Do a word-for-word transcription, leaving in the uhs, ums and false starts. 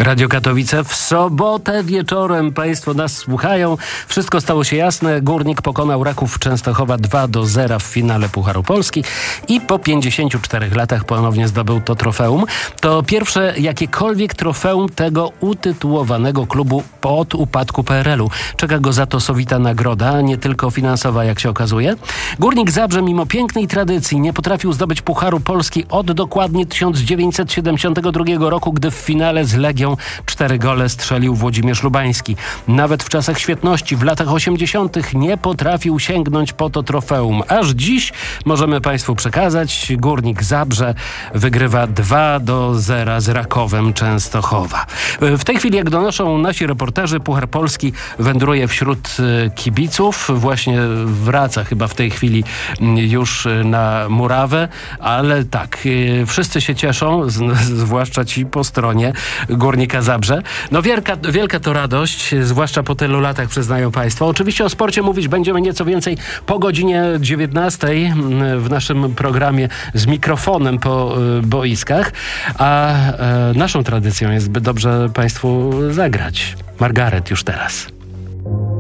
Radio Katowice. W sobotę wieczorem Państwo nas słuchają. Wszystko stało się jasne. Górnik pokonał Raków Częstochowa dwa do zera w finale Pucharu Polski i po pięćdziesięciu czterech latach ponownie zdobył to trofeum. To pierwsze jakiekolwiek trofeum tego utytułowanego klubu od upadku P R L-u. Czeka go za to sowita nagroda, nie tylko finansowa, jak się okazuje. Górnik Zabrze mimo pięknej tradycji nie potrafił zdobyć Pucharu Polski od dokładnie tysiąc dziewięćset siedemdziesiątego drugiego roku, gdy w finale z Legią cztery gole strzelił Włodzimierz Lubański. Nawet w czasach świetności w latach osiemdziesiątych nie potrafił sięgnąć po to trofeum. Aż dziś możemy Państwu przekazać, Górnik Zabrze wygrywa dwa do zera z Rakowem Częstochowa. W tej chwili, jak donoszą nasi reporterzy, Puchar Polski wędruje wśród kibiców. Właśnie wraca chyba w tej chwili już na murawę, ale tak, wszyscy się cieszą, z, zwłaszcza ci po stronie Górnika Zabrze. No wielka, wielka to radość, zwłaszcza po tylu latach, przyznają Państwo. Oczywiście o sporcie mówić będziemy nieco więcej po godzinie dziewiętnastej w naszym programie z mikrofonem po boiskach, a e, naszą tradycją jest, by dobrze Państwu zagrać. Margaret już teraz.